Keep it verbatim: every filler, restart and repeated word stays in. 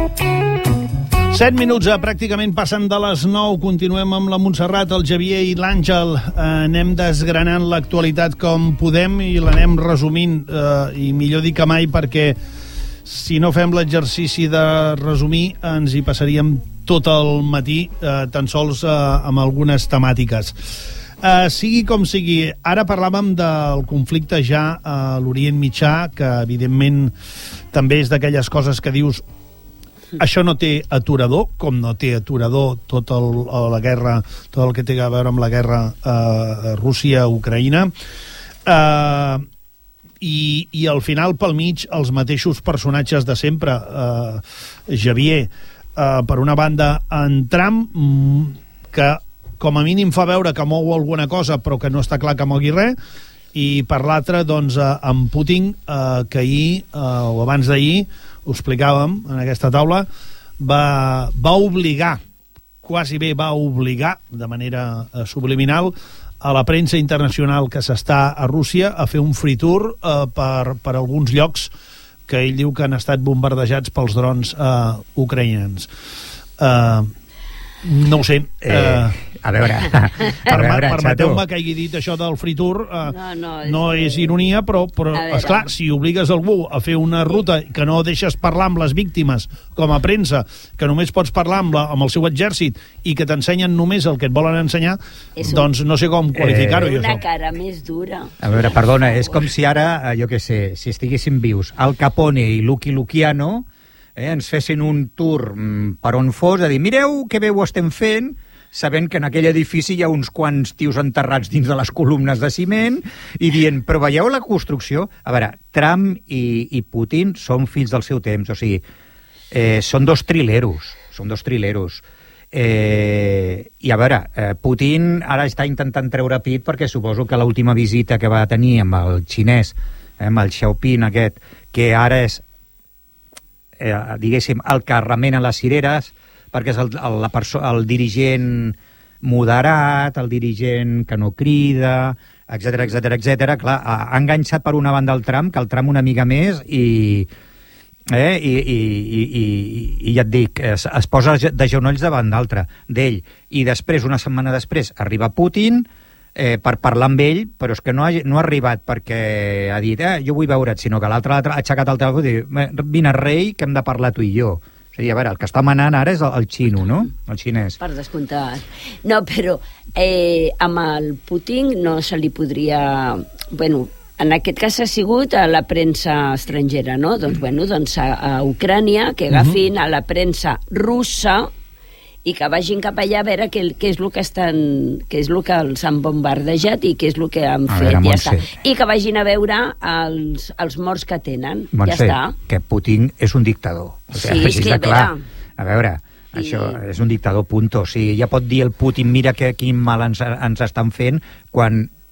Set minuts, eh, pràcticament passen de les nou. Continuem amb la Montserrat, el Xavier i l'Àngel. Eh, anem desgranant l'actualitat com podem i l'anem resumint, eh, i millor dir que mai, perquè si no fem l'exercici de resumir ens hi passaríem tot el matí, eh, tan sols eh, amb algunes temàtiques. Uh, sigui com sigui, ara parlàvem del conflicte ja a l'Orient Mitjà, que evidentment també és d'aquelles coses que dius això no té aturador, com no té aturador tota la guerra, tot el que té a veure amb la guerra uh, Rússia-Ucraïna, uh, i, i al final pel mig els mateixos personatges de sempre. uh, Xavier, uh, per una banda en Trump, que com a mínim fa veure que mou alguna cosa però que no està clar que mogui res, i per l'altra doncs en Putin, eh, que ahir eh, o abans d'ahir ho explicàvem en aquesta taula, va, va obligar, quasi bé va obligar de manera eh, subliminal a la premsa internacional que s'està a Rússia a fer un free tour eh, per, per alguns llocs que ell diu que han estat bombardejats pels drons eh, ucraïnens. Eh, no ho sé. Eh, eh, a veure, a veure, permeteu-me que hagi dit això del free tour. Eh, no, no, és, no és ironia, però, però esclar, si obligues algú a fer una ruta que no deixes parlar amb les víctimes com a premsa, que només pots parlar amb, la, amb el seu exèrcit i que t'ensenyen només el que et volen ensenyar, un, doncs no sé com qualificar-ho. Eh, una cara més dura. A veure, perdona, és com si ara, jo què sé, si estiguéssim vius, Al Capone i Lucky Luciano eh, ens fessin un tour mm, per on fos, a dir, mireu que bé ho estem fent, sabent que en aquell edifici hi ha uns quants tios enterrats dins de les columnes de ciment i dient, però veieu la construcció? A veure, Trump i, i Putin són fills del seu temps, o sigui, eh, són dos trileros, són dos trileros. Eh, I a veure, eh, Putin ara està intentant treure pit perquè suposo que l'última visita que va tenir amb el xinès, eh, amb el Xiaoping aquest, que ara és, eh, diguéssim, el que remena les cireres, perquè és el, el, la perso el dirigent moderat, el dirigent que no crida, etcètera, etcètera, etcètera. Clar, ha enganxat per una banda el Trump, que el Trump una mica més, i, eh, i, i, i, i, i ja et dic, es, es posa de genolls davant d'altre, d'ell. I després, una setmana després, arriba Putin eh, per parlar amb ell, però és que no ha, no ha arribat perquè ha dit, eh, jo vull veure't, sinó que l'altre ha aixecat el telèfon i diu, vine, rei, que hem de parlar tu i jo. Sí, a veure, el que està manant ara és el, el xino, no? El xinès. Per descomptat. No, però eh, amb el Putin no se li podria... Bueno, en aquest cas ha sigut a la premsa estrangera, no? Doncs, bueno, doncs a, a Ucrània, que agafin uh -huh. a la premsa russa i que vagin cap allà a veure què, què és el que estan, què és el que els han bombardejat i què és el que han a fet, veure, ja està. I que vagin a veure els, els morts que tenen, Montse, ja està. Que Putin és un dictador. O sigui, sí, és que, clar. A veure, I... això és un dictador, punto. O sigui, ja pot dir el Putin, mira que quin mal ens, ens estan fent, quan